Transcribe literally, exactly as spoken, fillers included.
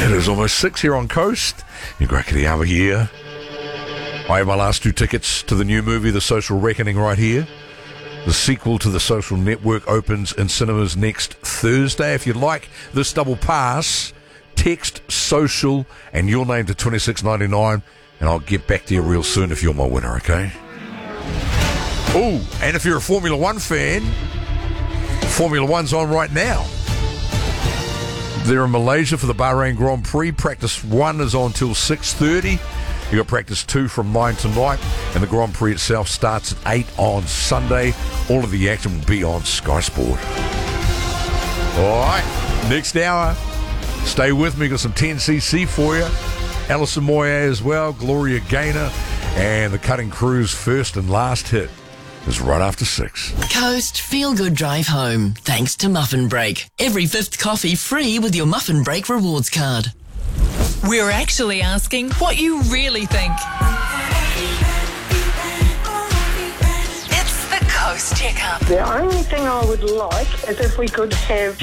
It is almost six here on Coast. You're Greg Kiriawa here. I have my last two tickets to the new movie, The Social Reckoning, right here. The sequel to The Social Network opens in cinemas next Thursday. If you'd like this double pass, text social and your name to twenty-six ninety-nine, and I'll get back to you real soon if you're my winner, okay? Oh, and if you're a Formula One fan, Formula One's on right now. They're in Malaysia for the Bahrain Grand Prix. Practice one is on till six thirty. You got practice two from nine tonight, and the Grand Prix itself starts at eight on Sunday. All of the action will be on Sky Sport. All right, next hour, stay with me. Got some ten C C for you. Alison Moyet as well, Gloria Gaynor, and the Cutting Crew's first and last hit is right after six. Coast Feel Good Drive Home, thanks to Muffin Break. Every fifth coffee free with your Muffin Break rewards card. We're actually asking what you really think. It's the Coast Checkup. The only thing I would like is if we could have